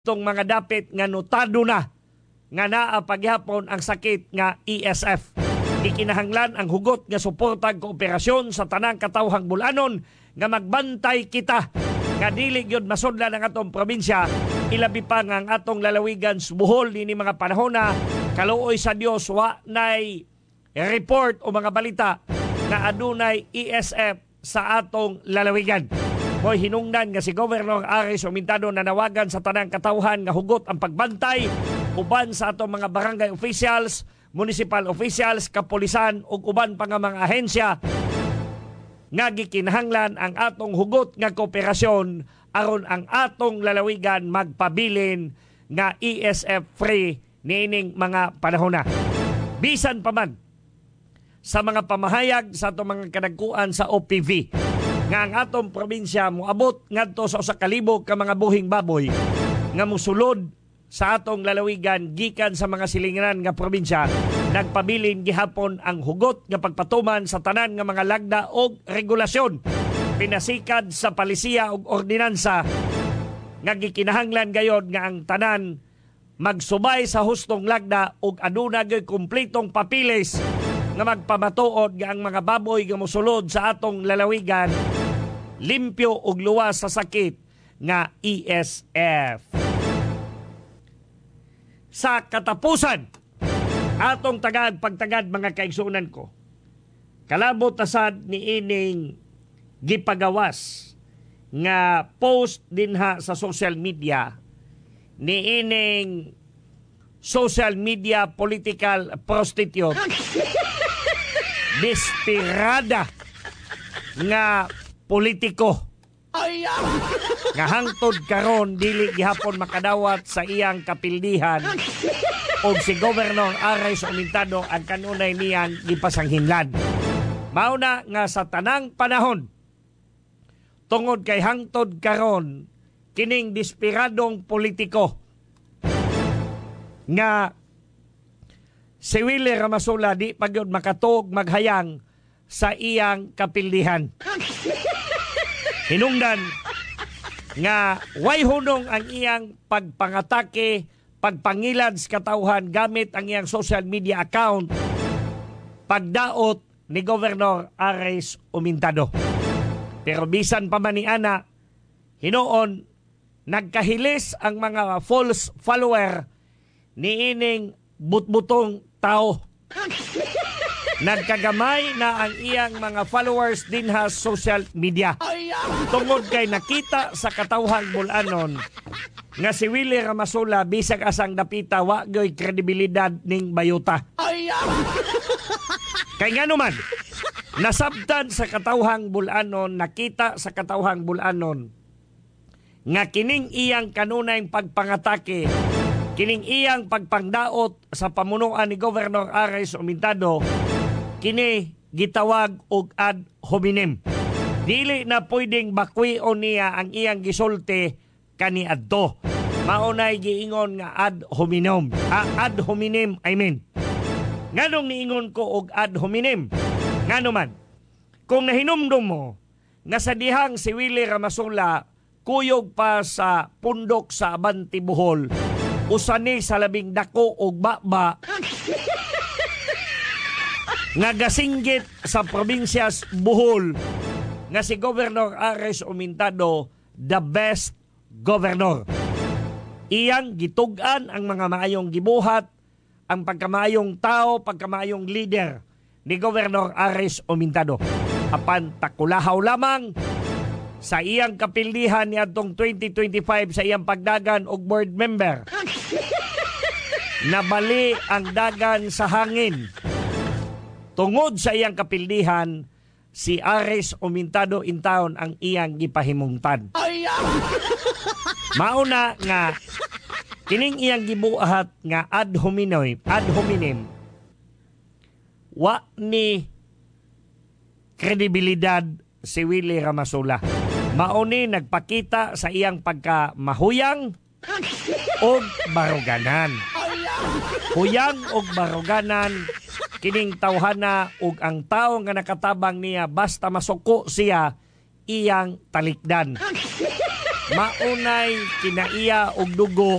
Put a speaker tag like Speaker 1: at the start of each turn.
Speaker 1: Itong mga dapit nga notado na nga naa paghapon ang sakit nga ESF. Ikinahanglan ang hugot nga suportag kooperasyon sa tanang katawhang bulanon nga magbantay kita nga dili gyud masudlan ang atong probinsya, ilabi pa nga ang atong lalawigan Bohol nini mga panahon na kaluoy sa Dios wa nay report o mga balita na adunay ESF sa atong lalawigan. Mo'y hinungdan nga si Governor Aris Humintado na nawagan sa tanang katawhan nga hugot ang pagbantay uban sa atong mga barangay officials, municipal officials, kapulisan ug uban pa nga mga ahensya nga gikinahanglan ang atong hugot nga kooperasyon aron ang atong lalawigan magpabilin nga ESF free niining mga panahon na. Bisan pa man sa mga pamahayag sa atong mga kadagkuan sa OPV nga ang atong probinsya moabot ngadto sa 1,000 ka mga buhing baboy nga mosulod sa atong lalawigan gikan sa mga silinganan nga probinsya, nagpabilin gihapon ang hugot nga pagpatuman sa tanan nga mga lagda o regulasyon. Pinasikad sa palisiya o ordinansa nga gikinahanglan gayod nga ang tanan magsubay sa hustong lagda ug aduna gyud kumpletong papilis nga magpamatuod nga ang mga baboy nga mosulod sa atong lalawigan limpyo ug luwas sa sakit nga ESF. Sa katapusan, atong pagtagad mga kaigsunan ko, kalabot tasad ni ining gipagawas nga post dinha sa social media ni ining social media political prostitute desperada nga politiko nga hangtod karon dili gihapon makadawat sa iyang kapildihan og si Governor Aris Humintado ang kanunay niyang gipasanghinlan. Mauna nga sa tanang panahon tungod kay hangtod karon kining desperadong politiko nga si Willie Ramasola di pa gyud makatuog maghayang sa iyang kapildihan. Hinungdan nga way hunong ang iyang pagpangatake, pagpangilad sa katawhan gamit ang iyang social media account, pagdaot ni Governor Aris Humintado. Pero bisan pa man ni ana, hinuon nagkahilis ang mga false follower ni ining butbutong tao. Nagkagamay na ang iyang mga followers din sa social media. Tungod kay nakita sa katawhang bulanon nga si Willie Ramasola bisag asang dapita wa gyoy kredibilidad ning bayuta. Kay ngano man nasabtan sa katawhang bulanon, nakita sa katawhang bulanon nga kining iyang kanunay pagpangatake, kining iyang pagpangdaot sa pamunuan ni Governor Aris Humintado, kini gitawag og ad hominem. Dili na pwedeng bakwion niya ang iyang gisulti kaniadto. Maunay giingon nga ad hominem. Ad hominem, I mean. Nganong niingon ko og ad hominem? Ngano man, kung nahinumdum mo nga sa dihang si Willie Ramasola kuyog pa sa pundok sa Abante Bohol, usani sa labing dako og baba nga gasinggit sa probinsyas Bohol nga si Governor Aris Humintado the best governor. Iyang gitugan ang mga maayong gibuhat, ang pagkamaayong tao, pagkamaayong leader ni Governor Aris Humintado. Apan takulahaw lamang sa iyang kapildihan niadtong 2025 sa iyang pagdagan og board member. Nabali ang dagan sa hangin. Tungod sa iyang kapildihan, si Aris Humintado in town ang iyang gipahimungtan. Mauna nga kining iyang gibuhat nga ad hominem wa ni kredibilidad si Willie Ramasola. Mauni nagpakita sa iyang pagkamahuyang og baruganan. Huyang og baruganan kining tawhana ug ang tawo nga nakatabang niya basta masuko siya iyang talikdan. Maunay kinaiya og dugo